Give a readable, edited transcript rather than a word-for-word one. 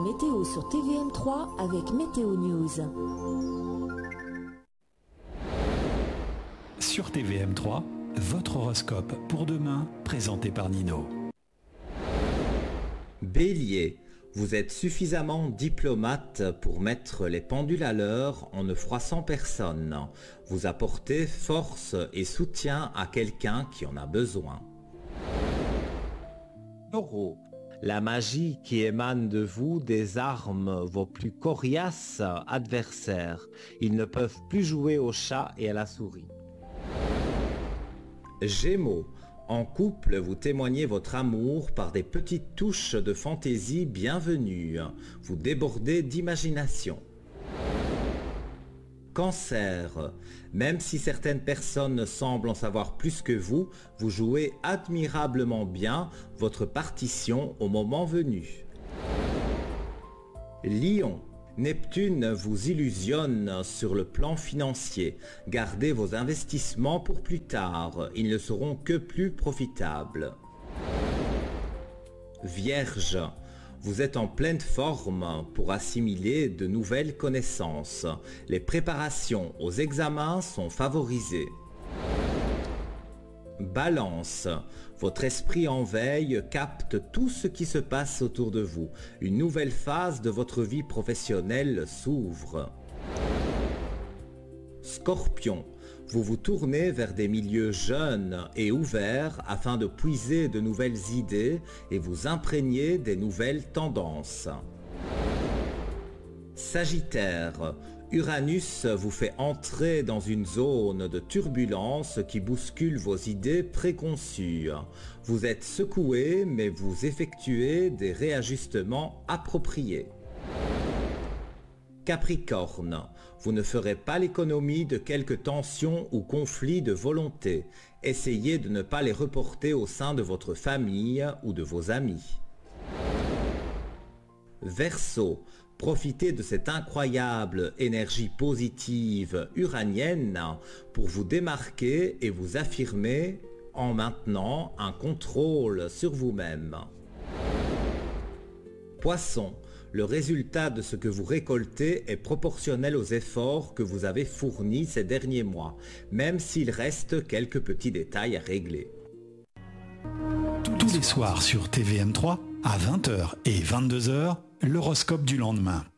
météo sur TVM3 avec Météo News. Sur TVM3, votre horoscope pour demain, présenté par Nino. Bélier, vous êtes suffisamment diplomate pour mettre les pendules à l'heure en ne froissant personne. Vous apportez force et soutien à quelqu'un qui en a besoin. Taureau, la magie qui émane de vous désarme vos plus coriaces adversaires. Ils ne peuvent plus jouer au chat et à la souris. Gémeaux, en couple, vous témoignez votre amour par des petites touches de fantaisie bienvenues. Vous débordez d'imagination. Cancer, même si certaines personnes semblent en savoir plus que vous, vous jouez admirablement bien votre partition au moment venu. Lion, Neptune vous illusionne sur le plan financier. Gardez vos investissements pour plus tard, ils ne seront que plus profitables. Vierge, vous êtes en pleine forme pour assimiler de nouvelles connaissances. Les préparations aux examens sont favorisées. Balance, votre esprit en veille capte tout ce qui se passe autour de vous. Une nouvelle phase de votre vie professionnelle s'ouvre. Scorpion, vous vous tournez vers des milieux jeunes et ouverts afin de puiser de nouvelles idées et vous imprégner des nouvelles tendances. Sagittaire, Uranus vous fait entrer dans une zone de turbulence qui bouscule vos idées préconçues. Vous êtes secoué, mais vous effectuez des réajustements appropriés. Capricorne, vous ne ferez pas l'économie de quelques tensions ou conflits de volonté. Essayez de ne pas les reporter au sein de votre famille ou de vos amis. Verseau, profitez de cette incroyable énergie positive uranienne pour vous démarquer et vous affirmer en maintenant un contrôle sur vous-même. Poisson, le résultat de ce que vous récoltez est proportionnel aux efforts que vous avez fournis ces derniers mois, même s'il reste quelques petits détails à régler. Tous les soirs sur TVM3, à 20h et 22h, l'horoscope du lendemain.